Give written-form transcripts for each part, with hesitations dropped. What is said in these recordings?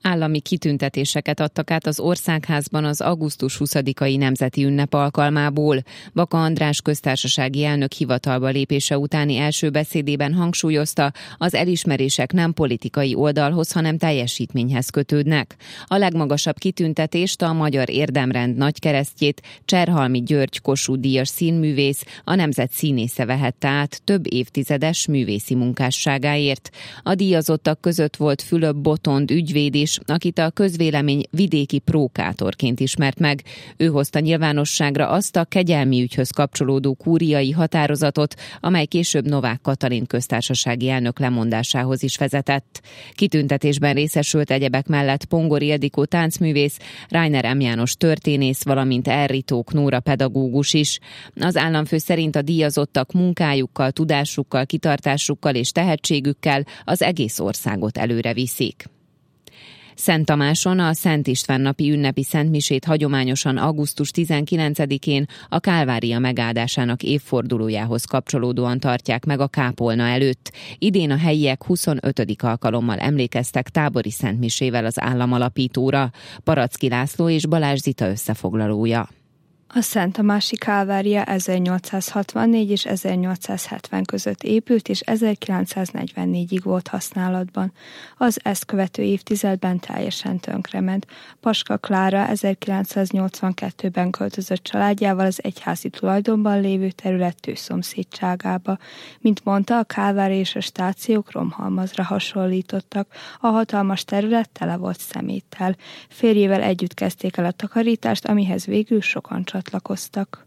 Állami kitüntetéseket adtak át az Országházban az augusztus 20-ai nemzeti ünnep alkalmából. Baka András köztársasági elnök hivatalba lépése utáni első beszédében hangsúlyozta, az elismerések nem politikai oldalhoz, hanem teljesítményhez kötődnek. A legmagasabb kitüntetést, a Magyar Érdemrend nagykeresztjét Cserhalmi György Kossuth-díjas színművész, a nemzet színésze vehette át több évtizedes művészi munkásságáért. A díjazottak között volt Fülöp Botond ügyvéd is, akit a közvélemény vidéki prókátorként ismert meg. Ő hozta nyilvánosságra azt a kegyelmi ügyhöz kapcsolódó kúriai határozatot, amely később Novák Katalin köztársasági elnök lemondásához is vezetett. Kitüntetésben részesült egyebek mellett Pongor Ildikó táncművész, Reiner M. János történész, valamint Erri Tóth Nóra pedagógus is. Az államfő szerint a díjazottak munkájukkal, tudásukkal, kitartásukkal és tehetségükkel az egész országot előre viszik. Szent Tamáson a Szent István napi ünnepi szentmisét hagyományosan augusztus 19-én a Kálvária megáldásának évfordulójához kapcsolódóan tartják meg a kápolna előtt. Idén a helyiek 25. alkalommal emlékeztek tábori szentmisével az államalapítóra. Paracki László és Balázs Zita összefoglalója. A Szent Tamási Kálvária 1864 és 1870 között épült, és 1944-ig volt használatban. Az ezt követő évtizedben teljesen tönkrement. Paska Klára 1982-ben költözött családjával az egyházi tulajdonban lévő terület tőszomszédságába. Mint mondta, a Kálvária és a stációk romhalmazra hasonlítottak. A hatalmas terület tele volt szeméttel. Férjével együtt kezdték el a takarítást, amihez végül sokan csatlakoztak.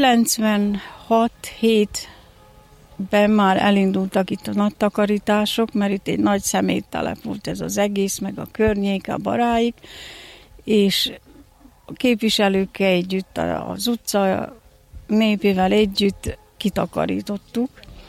96-7-ben már elindultak itt a nagy takarítások, mert itt egy nagy szeméttelep volt ez az egész, meg a környék, a baráik, és a képviselőkkel együtt, az utca népével együtt kitakarítottuk.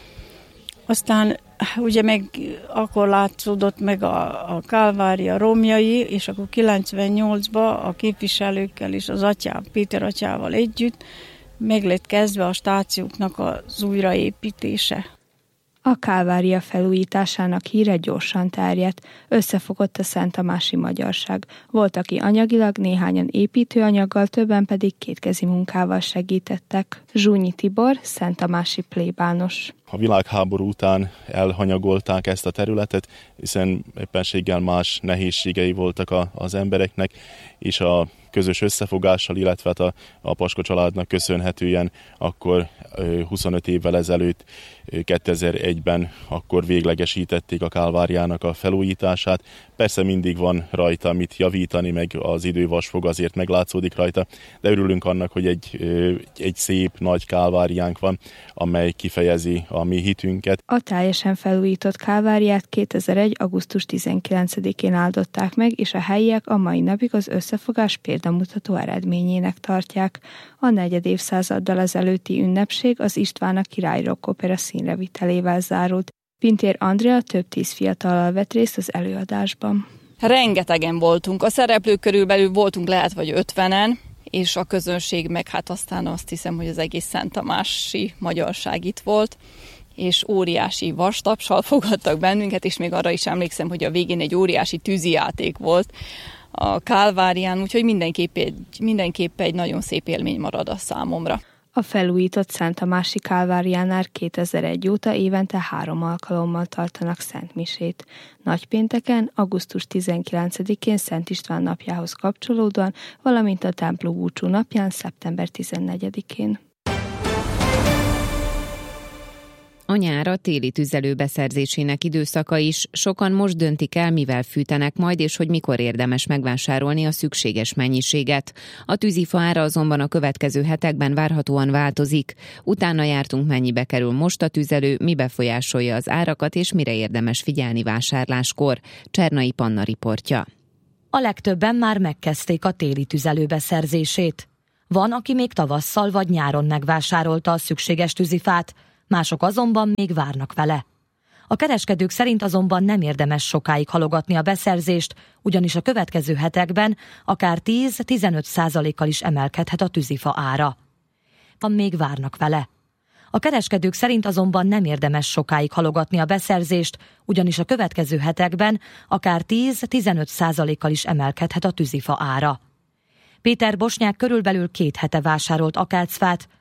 Aztán ugye meg akkor látszódott meg a Kálvária romjai, és akkor 98-ban a képviselőkkel és az Péter atyával együtt meg lett kezdve a stációknak az újraépítése. A Kálvária felújításának híre gyorsan terjedt, összefogott a szenttamási magyarság. Volt, aki anyagilag, néhányan építőanyaggal, többen pedig kétkezi munkával segítettek. Zsúnyi Tibor, szenttamási plébános. A világháború után elhanyagolták ezt a területet, hiszen éppenséggel más nehézségei voltak az embereknek, és a közös összefogással, illetve a Paska családnak köszönhetően akkor 25 évvel ezelőtt, 2001-ben akkor véglegesítették a Kálváriának a felújítását. Persze mindig van rajta mit javítani, meg az idővasfog azért meglátszódik rajta, de örülünk annak, hogy egy szép nagy Kálváriánk van, amely kifejezi a mi hitünket. A teljesen felújított Kálváriát 2001. augusztus 19-én áldották meg, és a helyiek a mai napig az összefogás példamutató eredményének tartják. A 4. évszázaddal ezelőtti ünnepség az István a Király Rock Opera színrevitelével zárult. Pintér Andrea több 10 fiatallal vett részt az előadásban. Rengetegen voltunk. A szereplők körülbelül voltunk lehet vagy 50-en, és a közönség meg hát aztán azt hiszem, hogy az egész szenttamási magyarság itt volt, és óriási vastapsal fogadtak bennünket, és még arra is emlékszem, hogy a végén egy óriási tűzijáték volt a Kálvárián, úgyhogy mindenképp egy nagyon szép élmény marad a számomra. A felújított Szenttamási Kálváriánál 2001 óta évente 3 alkalommal tartanak szentmisét. Nagypénteken, augusztus 19-én Szent István napjához kapcsolódóan, valamint a templom búcsú napján, szeptember 14-én. A nyár a téli tüzelő beszerzésének időszaka is, sokan most döntik el, mivel fűtenek majd, és hogy mikor érdemes megvásárolni a szükséges mennyiséget. A tűzifa ára azonban a következő hetekben várhatóan változik. Utána jártunk, mennyibe kerül most a tüzelő, mi befolyásolja az árakat, és mire érdemes figyelni vásárláskor. Csernai Panna riportja. A legtöbben már megkezdték a téli tüzelő beszerzését. Van, aki még tavasszal vagy nyáron megvásárolta a szükséges tűzifát, mások azonban még várnak vele. A kereskedők szerint azonban nem érdemes sokáig halogatni a beszerzést, ugyanis a következő hetekben akár 10-15%-kal is emelkedhet a tűzifa ára. Még várnak vele. A kereskedők szerint azonban nem érdemes sokáig halogatni a beszerzést, ugyanis a következő hetekben akár 10-15%-kal is emelkedhet a tűzifa ára. Péter Bosnyák körülbelül 2 hete vásárolt akácfát,